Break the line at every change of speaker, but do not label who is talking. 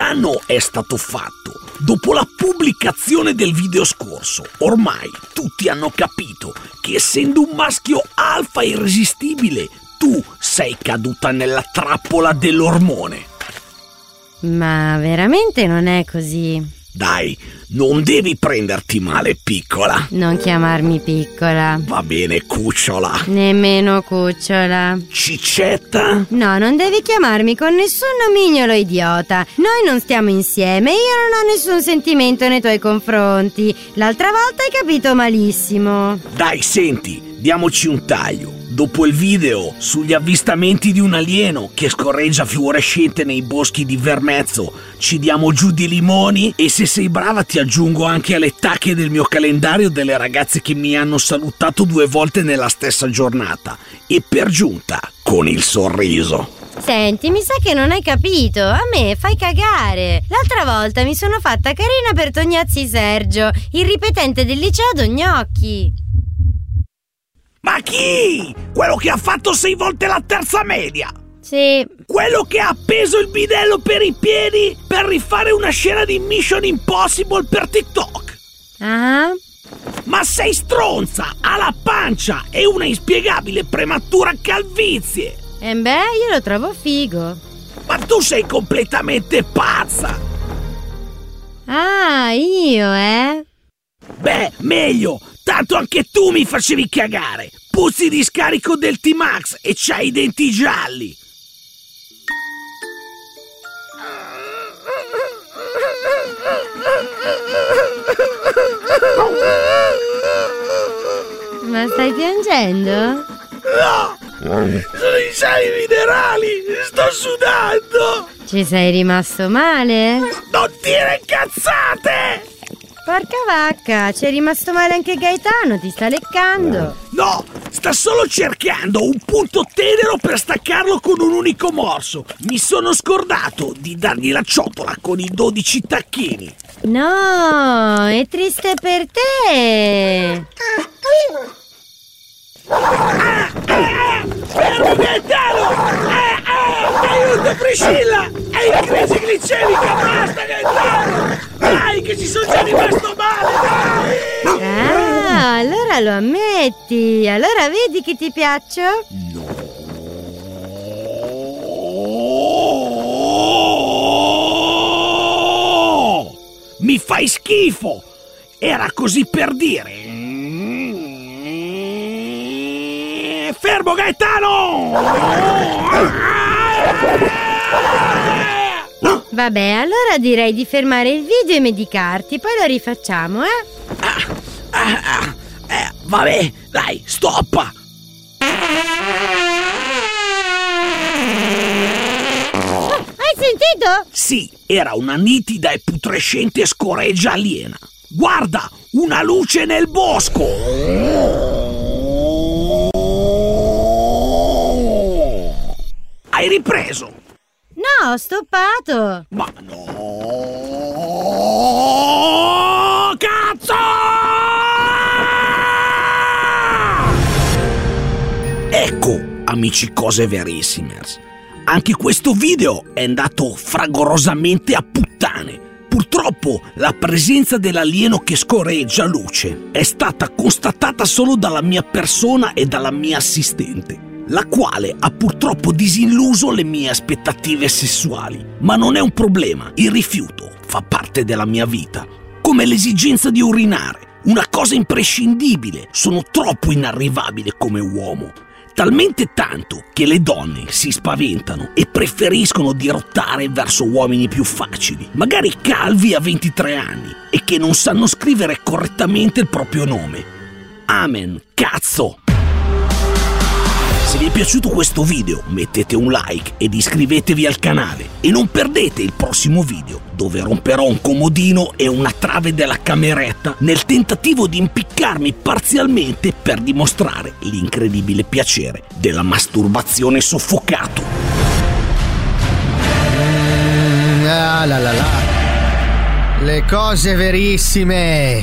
danno è stato fatto. Dopo la pubblicazione del video scorso, ormai tutti hanno capito che essendo un maschio alfa irresistibile, tu sei caduta nella trappola dell'ormone.
Ma veramente non è così?
Dai, non devi prenderti male, piccola.
Non chiamarmi piccola.
Va bene, cucciola.
Nemmeno cucciola.
Ciccetta?
No, non devi chiamarmi con nessun nomignolo, idiota. Noi non stiamo insieme, io non ho nessun sentimento nei tuoi confronti. L'altra volta hai capito malissimo.
Dai, senti, diamoci un taglio. Dopo il video sugli avvistamenti di un alieno che scorreggia fluorescente nei boschi di Vermezzo, ci diamo giù di limoni e se sei brava ti aggiungo anche alle tacche del mio calendario delle ragazze che mi hanno salutato 2 volte nella stessa giornata e per giunta con il sorriso.
Senti, mi sa che non hai capito. A me fai cagare. L'altra volta mi sono fatta carina per Tognazzi Sergio, il ripetente del liceo ad Ognocchi.
Ma chi? Quello che ha fatto 6 volte la terza media?
Sì.
Quello che ha appeso il bidello per i piedi per rifare una scena di Mission Impossible per TikTok?
Ah?
Ma sei stronza, ha la pancia e una inspiegabile prematura calvizie.
Beh, io lo trovo figo.
Ma tu sei completamente pazza.
Ah, io,
Beh, meglio, tanto anche tu mi facevi cagare. Puzzi di scarico del T-Max e c'hai i denti gialli.
Ma stai piangendo?
No, sono i sali minerali, sto sudando.
Ci sei rimasto male?
Non dire cazzate!
Porca vacca, ci è rimasto male anche Gaetano, ti sta leccando.
No, sta solo cercando un punto tenero per staccarlo con un unico morso. Mi sono scordato di dargli la ciotola con i 12 tacchini.
No, è triste per te.
Fermo Gaetano! Aiuto Priscilla! È in crisi glicemica, basta Gaetano! Dai, che ci sono già rimasto male, dai!
Ah, allora lo ammetti. Allora vedi che ti piaccio?
No! Mi fai schifo! Era così per dire. Fermo Gaetano!
Vabbè, allora direi di fermare il video e medicarti, poi lo rifacciamo,
Vabbè, dai, stoppa!
Hai sentito?
Sì, era una nitida e putrescente scoreggia aliena. Guarda, una luce nel bosco! Hai ripreso?
No, ho stoppato.
Ma no! Cazzo! Ecco, amici cose verissimers. Anche questo video è andato fragorosamente a puttane. Purtroppo la presenza dell'alieno che scorreggia luce è stata constatata solo dalla mia persona e dalla mia assistente, la quale ha purtroppo disilluso le mie aspettative sessuali. Ma non è un problema, il rifiuto fa parte della mia vita, come l'esigenza di urinare, una cosa imprescindibile. Sono troppo inarrivabile come uomo, talmente tanto che le donne si spaventano e preferiscono dirottare verso uomini più facili, magari calvi a 23 anni e che non sanno scrivere correttamente il proprio nome. Amen, cazzo! Se vi è piaciuto questo video mettete un like ed iscrivetevi al canale e non perdete il prossimo video dove romperò un comodino e una trave della cameretta nel tentativo di impiccarmi parzialmente per dimostrare l'incredibile piacere della masturbazione soffocato.
Le cose verissime.